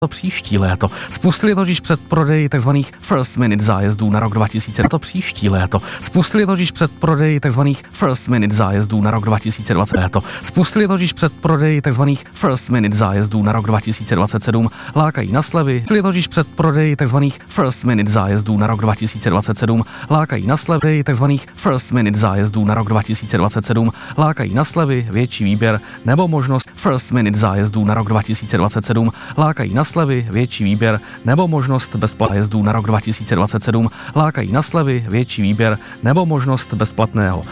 To příští léto. Spustili totiž předprodej tzv. First Minute zájezdů na rok 2000. To příští léto. Spustili totiž předprodej tzv. First Minute zájezdů na rok 2020. Léto. Spustili totiž předprodej tzv. First Minute zájezdů na rok 2027. Lákají na slevy. Spustili totiž předprodej tzv. First Minute zájezdů na rok 2027. Lákají na slevy tzv. First Minute zájezdů na rok 2027. Lákají na slevy, větší výběr nebo možnost First Minute zájezdů na rok 2027. Lákají na slevy, větší výběr nebo možnost bezplatného zájezdů na rok 2027. Lákají na slevy, větší výběr nebo možnost bezplatného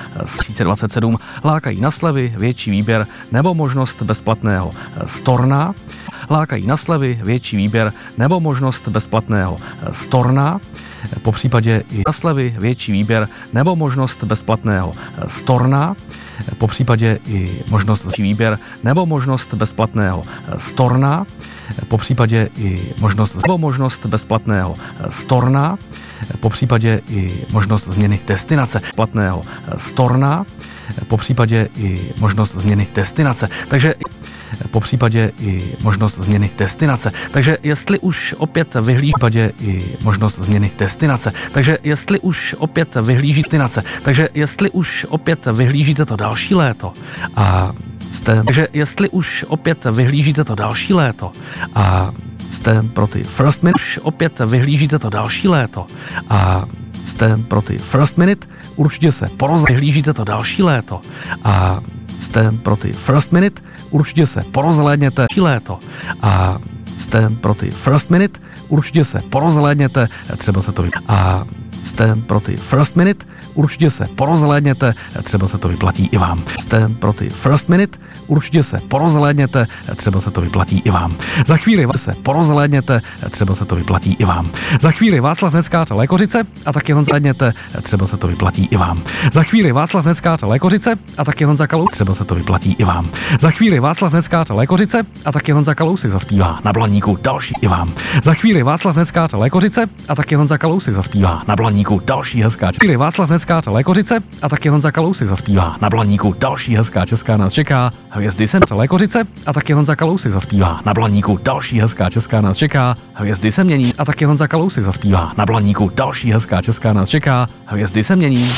2027. Lákají na slevy, větší výběr nebo možnost bezplatného storna. Lákají na slevy, větší výběr nebo možnost bezplatného storna. Po případě i na slevy, větší výběr nebo možnost bezplatného storna. Po případě i možnost výběr nebo možnost bezplatného storna. Po případě i možnost bezplatného storna. Po případě i možnost změny destinace platného storna. Po případě i možnost změny destinace. Takže po případě i možnost změny destinace. Takže jestli už opět vyhlíží případě i možnost změny destinace. Takže jestli už opět vyhlíží destinace. Takže jestli už opět vyhlížíte to další léto a takže jestli už opět vyhlížíte to další léto a jste pro ty First Minute, už opět vyhlížíte to další léto a jste pro ty First Minute, určitě se vyhlížíte to další léto a jste pro ty First Minute, určitě se porozhlédněte léto a jste pro ty First Minute, určitě se porozhlédněte, třeba se to a jste pro ty First Minute, určitě se porozhlédněte, třeba se to vyplatí i vám. Jste pro ty First Minute, určitě se porozhlédněte, třeba se to vyplatí i vám. Za chvíli se porozhlédněte, třeba se to vyplatí i vám. Za chvíli Václav Neckář a Lékořice a taky Honza Hlédněte, třeba se to vyplatí i vám. Za chvíli Václav Neckář a Lékořice a taky Honza Kalous, třeba se to vyplatí i vám. Za chvíli Václav Neckář a Lékořice a taky Honza Kalousek zaspívá na Blaníku další i vám. Za chvíli Václav Neckář a Lékořice a taky Honza Kalousek zaspívá na Blaníku další hezká. Chvíli Václav Neckář a Lékořice a taky Honza Kalousek zaspívá na Blaníku další hezká česká nás čeká. Hvězdy se Lékořice a taky Honza Kalousek zaspívá na Blaníku další hezká česká nás čeká. Hvězdy se mění a taky Honza Kalousek zaspívá na Blaníku další hezká česká nás čeká. Hvězdy se mění.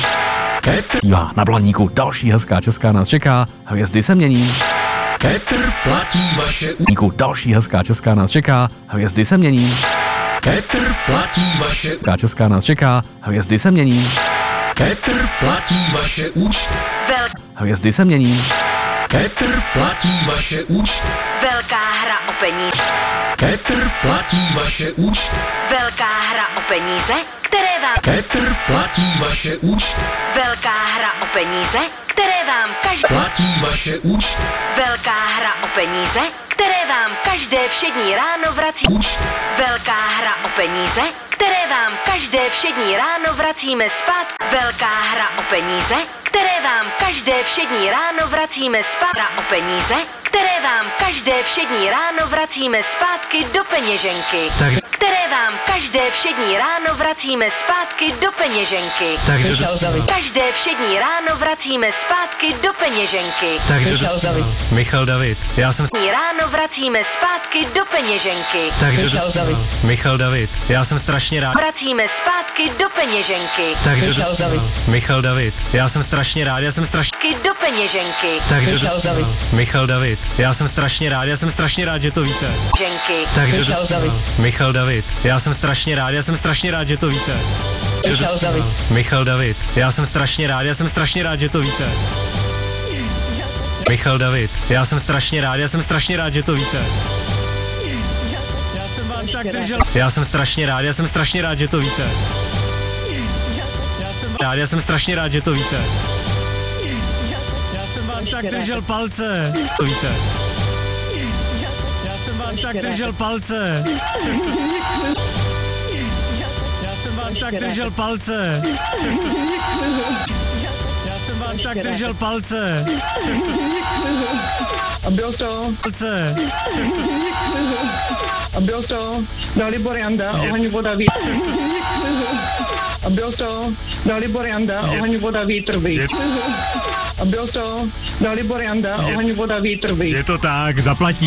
Zpívá na Blaníku další hezká česká nás čeká. Hvězdy se mění. Petr platí vaše další hezká česká nás čeká. Hvězdy se mění. Petr platí vaše česká nás čeká. Hvězdy se mění. Petr platí vaše účty. Hvězdy se mění. Petr platí vaše účty. Velká hra o peníze. Petr platí vaše účty. Velká hra o peníze, které vám... Petr platí vaše účty. Velká hra o peníze, které vám každý... Platí vaše účty. Velká hra o peníze, které vám každé všední ráno vrací... Účty. Velká hra o peníze, které vám každé všední ráno vracíme zpátky. Velká hra o peníze, které vám každé všední ráno vracíme zpátky. O peníze, které vám každé všední ráno vracíme zpátky do peněženky. Které vám každé všední ráno vracíme zpátky do peněženky. Každé všední ráno vracíme zpátky do peněženky. Michal David. Já jsem Ráno vracíme zpátky do peněženky. Michal David. Já jsem strašně rád. Vracíme zpátky do peněženky. Michal David. Já jsem strašně rád. Já jsem strašně Do peněženky. Michal David. Já jsem strašně rád. Já jsem strašně rád, že to víte. Ženky. Michal David. Já jsem strašně rád. Já jsem strašně rád, že to víte. Michal David. Já jsem strašně rád. Já jsem strašně rád, že to víte. Michal David. Já jsem strašně rád. Já jsem strašně rád, že to víte. Já jsem vám tak držel. Já jsem strašně rád. Já jsem strašně rád, že to víte. Já jsem strašně rád, že to víte. Já jsem vám tak držel palce. To víte. Já jsem vám tak držel palce. Já jsem vám tak držel palce. Já jsem vám tak držel palce. A byl to, Palce. a byl to Dalibor Janda, Oheň, voda, vítr. A byl to Dalibor Janda, Oheň, voda, vítr, A byl to Dalibor Janda, Oheň, voda, vítr, Je to tak, zaplatí.